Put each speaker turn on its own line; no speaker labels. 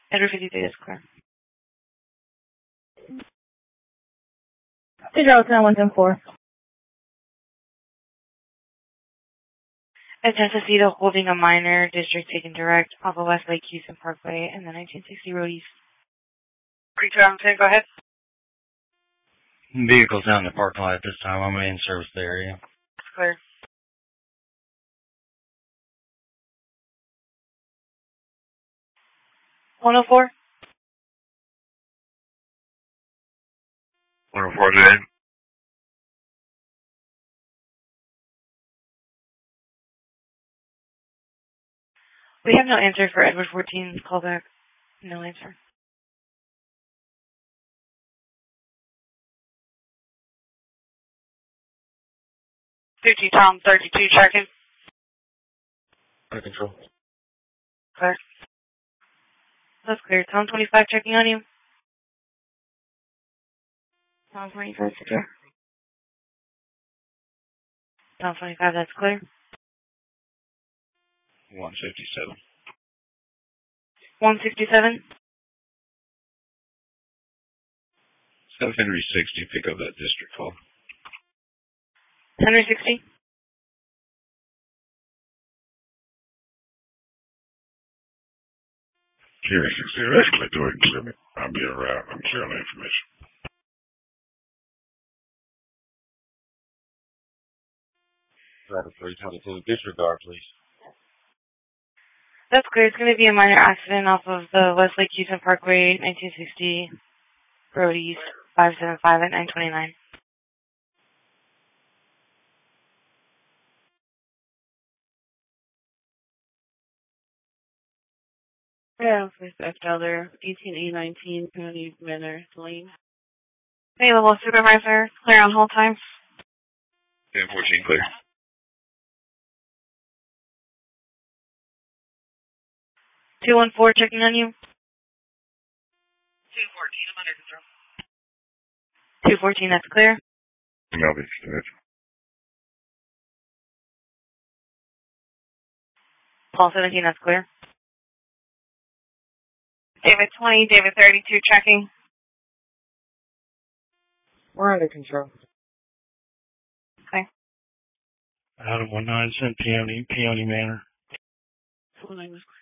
Edward 53 is clear.
Digital 104.
At Tennessee, holding a minor, district taken direct off of West Lake Houston Parkway and the 1960 Road East.
Creek Drive, go ahead.
Vehicles down in the parking lot at this time. I'm in service the area.
It's clear.
$104.
104, go ahead.
We have no answer for Edward 14 callback. No answer.
50 Tom 32 checking.
Under control.
Clear.
That's clear. Tom 25 checking on you. Tom 25 secure. Tom 25, that's clear.
157.
167.
7 Henry 60, pick up that district call.
Henry 60.
Henry 60, escalate to it and clear me. I'll be around. I'm clearing the information.
Driver 322, disregard, please.
That's clear. It's going to be a minor accident off of the West Lake Houston Parkway, 1960 Road East, 575 at 929.
Yeah, with Elder 18A19, County Manor, Lane.
Hey, level supervisor, clear on hold time.
10-14, clear.
$214 checking on you.
214, I'm under control.
214, that's clear.
I'll be extended.
Paul 17, that's clear.
David 20, David 32 checking.
We're under control.
Okay.
Out of 19 Peony Manor.
49 was clear.